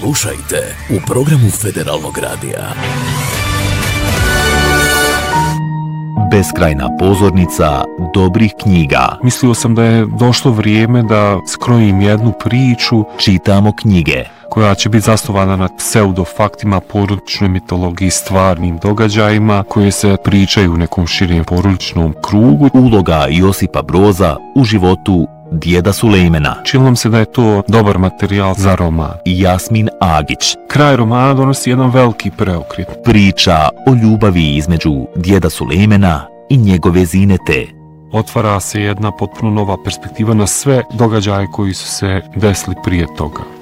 Slušajte u programu Federalnog radija. Beskrajna pozornica dobrih knjiga. Mislio sam da je došlo vrijeme da skrojim jednu priču. Čitamo knjige koja će biti zasnovana na pseudofaktima, porodičnoj mitologiji, stvarnim događajima koje se pričaju u nekom širijem porodičnom krugu. Uloga Josipa Broza u životu djeda Sulejmana. Činilo nam se da je to dobar materijal za roman. Jasmin Agić. Kraj romana donosi jedan veliki preokret. Priča o ljubavi između djeda Sulejmana i njegove zinete. Otvara se jedna potpuno nova perspektiva na sve događaje koji su se desili prije toga.